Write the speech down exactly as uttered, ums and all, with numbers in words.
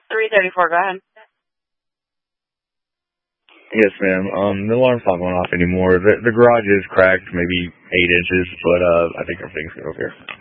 three thirty-four, go ahead. Yes, ma'am. Um, the alarm's not going off anymore. The, the garage is cracked, maybe eight inches, but uh, I think everything's good over here.